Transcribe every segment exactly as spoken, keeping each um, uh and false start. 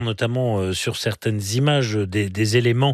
notamment euh, sur certaines images des, des éléments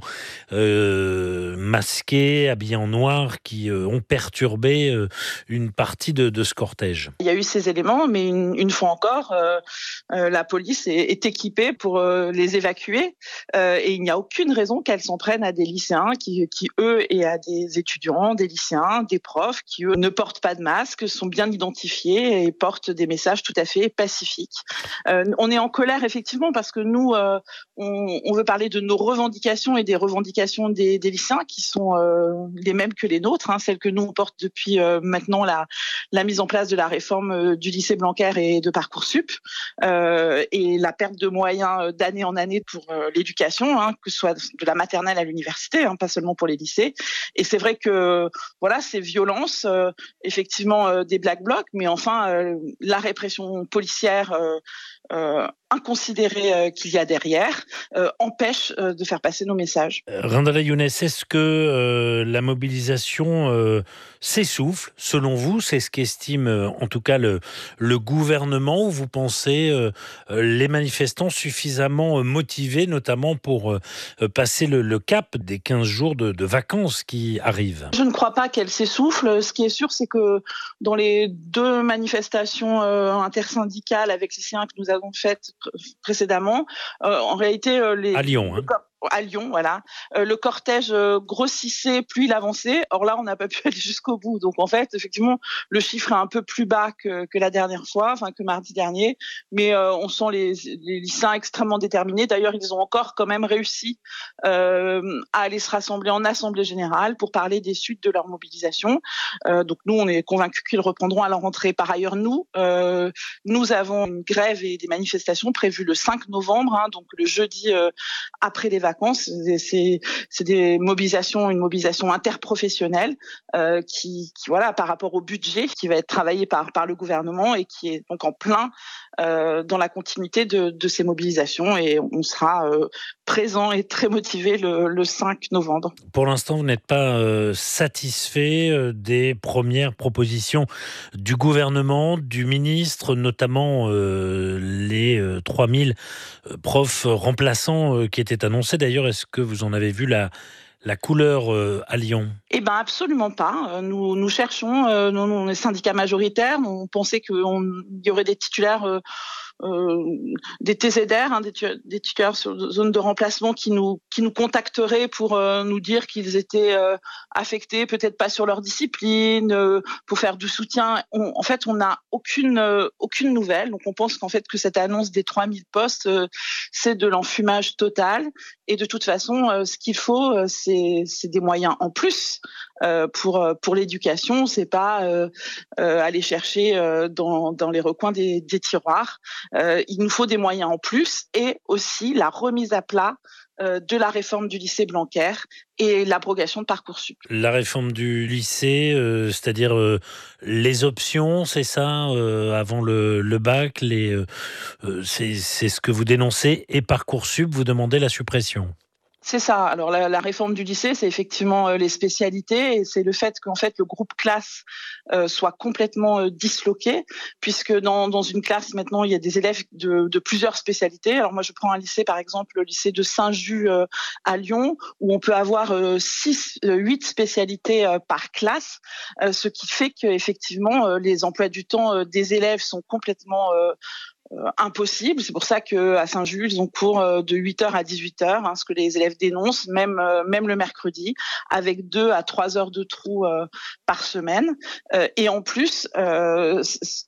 euh, masqués, habillés en noir, qui euh, ont perturbé euh, une partie de, de ce cortège. Il y a eu ces éléments, mais une, une fois encore, euh, euh, la police est, est équipée pour euh, les évacuer euh, et il n'y a aucune raison qu'elle s'en prenne à des lycéens qui, qui, eux, et à des étudiants, des lycéens, des profs qui, eux, ne portent pas de masque, sont bien identifiés et portent des messages tout à fait pacifiques. Euh, on est en colère, effectivement, parce que nous, euh, on, on veut parler de nos revendications et des revendications des, des lycéens qui sont euh, les mêmes que les nôtres, hein, celles que nous on porte depuis euh, maintenant la, la mise en place de la réforme euh, du lycée Blanquer et de Parcoursup euh, et la perte de moyens d'année en année pour euh, l'éducation, hein, que ce soit de la maternelle à l'université, hein, pas seulement pour les lycées. Et c'est vrai que voilà, ces violences, euh, effectivement euh, des Black Blocs, mais enfin euh, la répression policière euh, euh, inconsidérée euh, qu'il y a derrière euh, empêche euh, de faire passer nos messages. Rindala Younes, est-ce que euh, la mobilisation euh, s'essouffle, selon vous? C'est ce qu'estime euh, en tout cas le, le gouvernement, ou vous pensez euh, les manifestants suffisamment motivés, notamment pour euh, passer le, le cap des quinze jours de, de vacances qui arrivent? Je ne crois pas qu'elle s'essouffle. Ce qui est sûr, c'est que dans les deux manifestations euh, intersyndicales avec les lycéens que nous avons faites précédemment, euh, en réalité, euh, les... À Lyon, hein. À Lyon, voilà. Euh, le cortège euh, grossissait, plus il avançait. Or là, on n'a pas pu aller jusqu'au bout. Donc en fait, effectivement, le chiffre est un peu plus bas que, que la dernière fois, enfin que mardi dernier. Mais euh, on sent les, les lycéens extrêmement déterminés. D'ailleurs, ils ont encore quand même réussi euh, à aller se rassembler en assemblée générale pour parler des suites de leur mobilisation. Euh, donc nous, on est convaincus qu'ils reprendront à la rentrée. Par ailleurs, nous, euh, nous avons une grève et des manifestations prévues le cinq novembre, hein, donc le jeudi euh, après les vacances. C'est, c'est des mobilisations, une mobilisation interprofessionnelle euh, qui, qui, voilà, par rapport au budget qui va être travaillé par, par le gouvernement et qui est donc en plein euh, dans la continuité de, de ces mobilisations. Et on sera euh, présent et très motivé le, le cinq novembre. Pour l'instant, vous n'êtes pas euh, satisfait euh, des premières propositions du gouvernement, du ministre, notamment euh, les euh, trois mille euh, profs remplaçants euh, qui étaient annoncés. D'ailleurs, est-ce que vous en avez vu la, la couleur euh, à Lyon? Eh ben absolument pas. Nous, nous cherchons, euh, nous, on est syndicat majoritaire, on pensait qu'il y aurait des titulaires... Euh, Euh, des T Z R, hein, des, tu- des titulaires sur zone de remplacement qui nous qui nous contacteraient pour euh, nous dire qu'ils étaient euh, affectés, peut-être pas sur leur discipline, euh, pour faire du soutien. On, en fait, on n'a aucune euh, aucune nouvelle. Donc, on pense qu'en fait que cette annonce des trois mille postes, euh, c'est de l'enfumage total. Et de toute façon, euh, ce qu'il faut, euh, c'est c'est des moyens en plus euh, pour pour l'éducation. C'est pas euh, euh, aller chercher euh, dans dans les recoins des, des tiroirs. Euh, il nous faut des moyens en plus et aussi la remise à plat euh, de la réforme du lycée Blanquer et l'abrogation de Parcoursup. La réforme du lycée, euh, c'est-à-dire euh, les options, c'est ça, euh, avant le, le bac, les, euh, euh, c'est, c'est ce que vous dénoncez, et Parcoursup, vous demandez la suppression. C'est ça. Alors la, la réforme du lycée, c'est effectivement euh, les spécialités et c'est le fait qu'en fait le groupe classe euh, soit complètement euh, disloqué, puisque dans, dans une classe maintenant il y a des élèves de, de plusieurs spécialités. Alors moi je prends un lycée par exemple, le lycée de Saint-Just euh, à Lyon, où on peut avoir euh, six, euh, huit spécialités euh, par classe, euh, ce qui fait qu'effectivement euh, les emplois du temps euh, des élèves sont complètement euh, Euh, impossible. C'est pour ça qu'à Saint-Just, ils ont cours euh, de huit heures à dix-huit heures, hein, ce que les élèves dénoncent, même, euh, même le mercredi, avec deux à trois heures de trou euh, par semaine. Euh, et en plus, euh,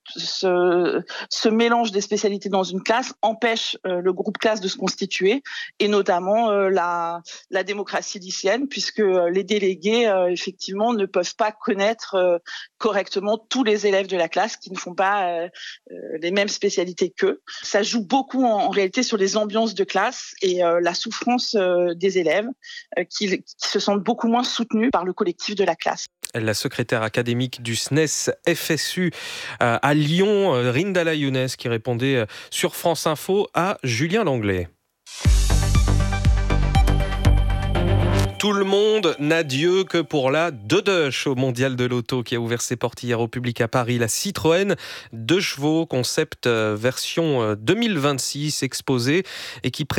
ce, ce mélange des spécialités dans une classe empêche euh, le groupe classe de se constituer, et notamment euh, la, la démocratie lycéenne, puisque euh, les délégués, euh, effectivement, ne peuvent pas connaître euh, correctement tous les élèves de la classe qui ne font pas euh, euh, les mêmes spécialités que. Ça joue beaucoup en, en réalité sur les ambiances de classe et euh, la souffrance euh, des élèves euh, qui, qui se sentent beaucoup moins soutenus par le collectif de la classe. La secrétaire académique du S N E S F S U euh, à Lyon, euh, Rindala Younes, qui répondait euh, sur France Info à Julien Langlais. Tout le monde n'a Dieu que pour la Deux-Deux au Mondial de l'Auto qui a ouvert ses portes hier au public à Paris. La Citroën deux chevaux, concept version deux mille vingt-six exposée et qui